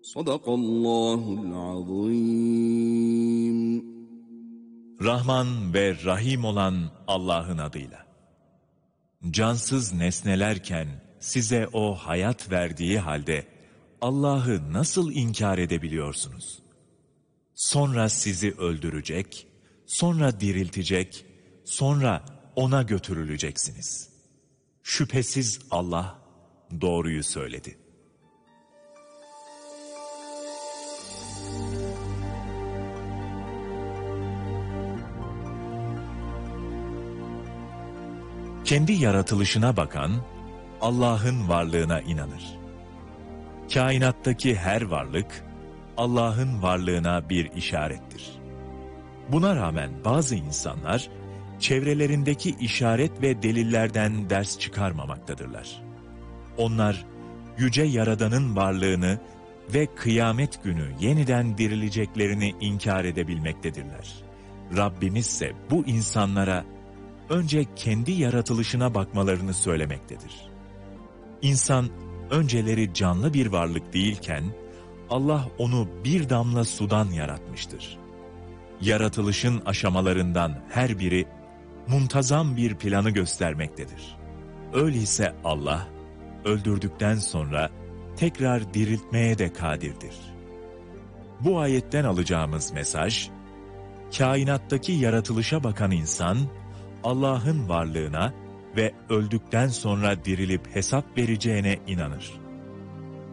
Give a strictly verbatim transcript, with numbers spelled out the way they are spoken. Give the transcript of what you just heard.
Sadakallahul azim. Rahman ve Rahim olan Allah'ın adıyla. Cansız nesnelerken size o hayat verdiği halde Allah'ı nasıl inkar edebiliyorsunuz? Sonra sizi öldürecek, sonra diriltecek, sonra ona götürüleceksiniz. Şüphesiz Allah doğruyu söyledi. Kendi yaratılışına bakan, Allah'ın varlığına inanır. Kainattaki her varlık, Allah'ın varlığına bir işarettir. Buna rağmen bazı insanlar, çevrelerindeki işaret ve delillerden ders çıkarmamaktadırlar. Onlar, Yüce Yaradan'ın varlığını ve kıyamet günü yeniden dirileceklerini inkar edebilmektedirler. Rabbimiz ise bu insanlara, önce kendi yaratılışına bakmalarını söylemektedir. İnsan, önceleri canlı bir varlık değilken, Allah onu bir damla sudan yaratmıştır. Yaratılışın aşamalarından her biri, muntazam bir planı göstermektedir. Öyleyse Allah, öldürdükten sonra tekrar diriltmeye de kadirdir. Bu ayetten alacağımız mesaj, kainattaki yaratılışa bakan insan, Allah'ın varlığına ve öldükten sonra dirilip hesap vereceğine inanır.